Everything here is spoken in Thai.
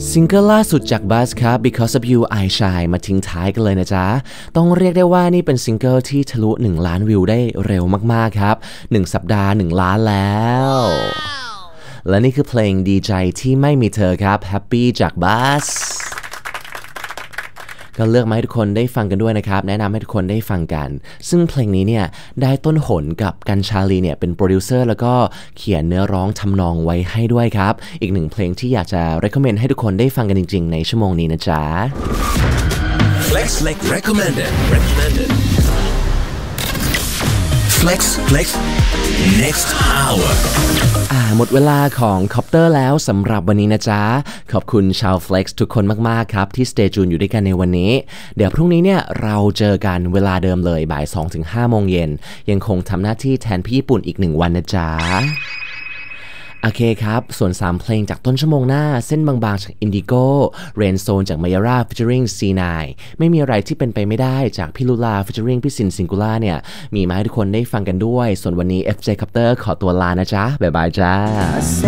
ซิงเกิลล่าสุดจากบัสครับ Because of You I Shine มาทิ้งท้ายกันเลยนะจ๊ะต้องเรียกได้ว่านี่เป็นซิงเกิลที่ทะลุ1 ล้านวิวได้เร็วมากๆครับ1 สัปดาห์1 ล้านแล้วและนี่คือเพลงดีใจที่ไม่มีเธอครับ Happy จากบัสก็เลือกมาให้ทุกคนได้ฟังกันด้วยนะครับแนะนำให้ทุกคนได้ฟังกันซึ่งเพลงนี้เนี่ยได้ต้นหนกับกันชาลีเนี่ยเป็นโปรดิวเซอร์แล้วก็เขียนเนื้อร้องทำนองไว้ให้ด้วยครับอีก1เพลงที่อยากจะ recommend ให้ทุกคนได้ฟังกันจริงๆในชั่วโมงนี้นะจ๊ะ Flex recommended Flex next hour หมดเวลาของคอปเตอร์แล้วสำหรับวันนี้นะจ๊ะขอบคุณชาว Flex ทุกคนมากๆครับที่ Stay Tuned อยู่ด้วยกันในวันนี้เดี๋ยวพรุ่งนี้เนี่ยเราเจอกันเวลาเดิมเลยบ่าย 2-5 โมงเย็นยังคงทำหน้าที่แทนพี่ญี่ปุ่นอีก1 วันนะจ๊ะโอเคครับส่วน3เพลงจากต้นชั่วโมงหน้าเส้นบางๆจาก Indigo Rain Zone จาก Mayara featuring C9 ไม่มีอะไรที่เป็นไปไม่ได้จากพี่ลุลา featuring พี่ซินซิงคูล่าเนี่ยมีมาให้ทุกคนได้ฟังกันด้วยส่วนวันนี้ FJ Copter ขอตัวลานะจ๊ะบ๊ายบายจ้า